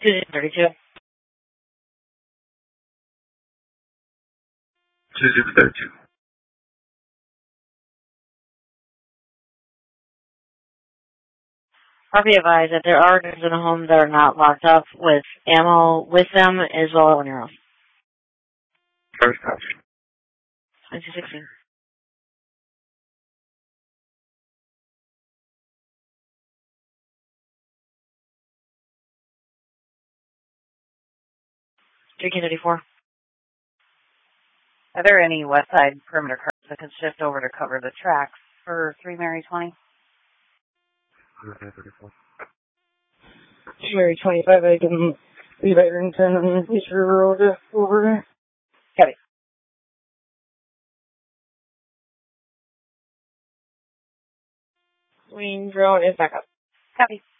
32. 2632. Be advised that there are guns in the home that are not locked up with ammo with them as well as 1 arrow. First touch. 2016. $13.34. Are there any west side perimeter cars that can shift over to cover the tracks for 3 Mary 20? 34. 2 Mary 25, I can leave Ironton on East River Road over. Copy. Wing drone is back up. Copy.